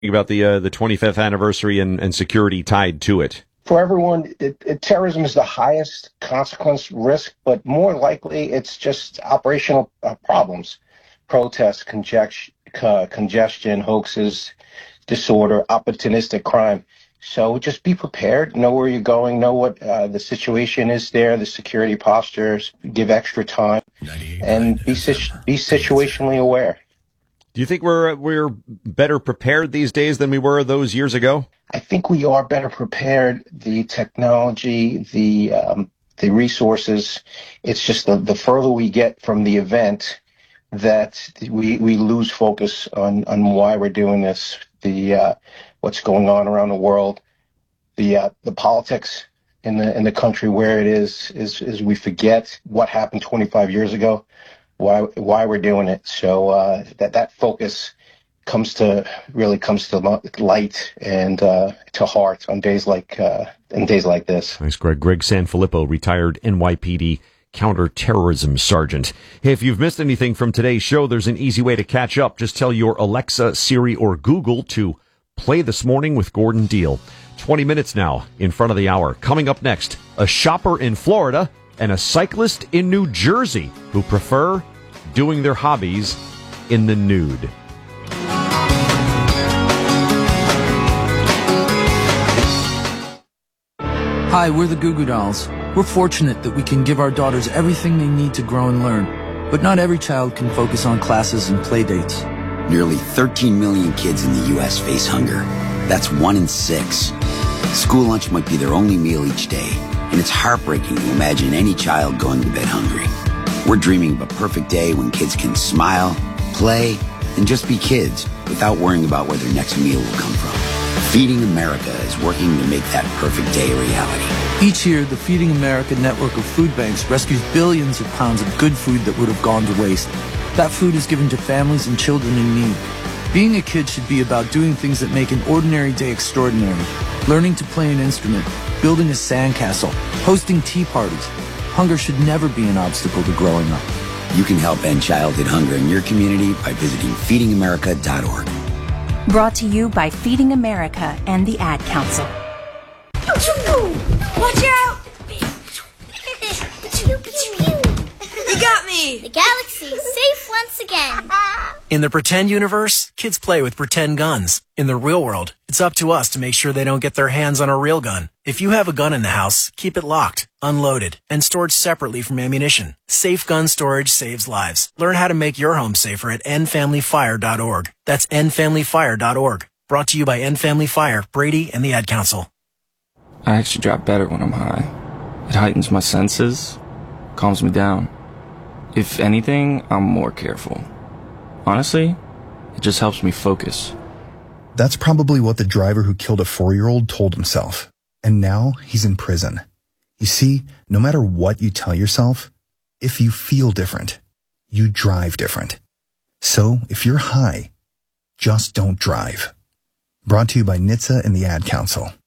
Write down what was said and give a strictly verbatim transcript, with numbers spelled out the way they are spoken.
about the uh, the twenty-fifth anniversary and, and security tied to it. For everyone, it, it, terrorism is the highest consequence risk, but more likely it's just operational uh, problems, protests, congestion, uh, congestion, hoaxes, disorder, opportunistic crime. So just be prepared, know where you're going, know what uh, the situation is there, the security postures, give extra time, and be situ- be situationally aware. Do you think we're we're better prepared these days than we were those years ago? I think we are better prepared. The technology, the um, the resources. It's just the, the further we get from the event that we we lose focus on, on why we're doing this. The uh, what's going on around the world, the uh, the politics in the in the country where it is is is we forget what happened twenty-five years ago. Why why we're doing it. So uh, that that focus comes to really comes to light and uh, to heart on days like uh, in days like this. Thanks, Greg. Greg Sanfilippo, retired N Y P D counterterrorism sergeant. Hey, if you've missed anything from today's show, there's an easy way to catch up. Just tell your Alexa, Siri, or Google to play This Morning with Gordon Deal. Twenty minutes now in front of the hour. Coming up next, a shopper in Florida and a cyclist in New Jersey who prefer doing their hobbies in the nude. Hi, we're the Goo Goo Dolls. We're fortunate that we can give our daughters everything they need to grow and learn. But not every child can focus on classes and play dates. Nearly thirteen million kids in the U S face hunger. That's one in six. School lunch might be their only meal each day, and it's heartbreaking to imagine any child going to bed hungry. We're dreaming of a perfect day when kids can smile, play, and just be kids without worrying about where their next meal will come from. Feeding America is working to make that perfect day a reality. Each year, the Feeding America network of food banks rescues billions of pounds of good food that would have gone to waste. That food is given to families and children in need. Being a kid should be about doing things that make an ordinary day extraordinary. Learning to play an instrument, building a sandcastle, hosting tea parties. Hunger should never be an obstacle to growing up. You can help end childhood hunger in your community by visiting feeding america dot org. Brought to you by Feeding America and the Ad Council. Watch out! You got me! The galaxy is safe once again. In the pretend universe, kids play with pretend guns. In the real world, it's up to us to make sure they don't get their hands on a real gun. If you have a gun in the house, keep it locked, unloaded, and stored separately from ammunition. Safe gun storage saves lives. Learn how to make your home safer at end family fire dot org. That's end family fire dot org. Brought to you by End Family Fire, Brady, and the Ad Council. I actually drive better when I'm high. It heightens my senses, calms me down. If anything, I'm more careful. Honestly, it just helps me focus. That's probably what the driver who killed a four-year-old told himself. And now he's in prison. You see, no matter what you tell yourself, if you feel different, you drive different. So if you're high, just don't drive. Brought to you by N H T S A and the Ad Council.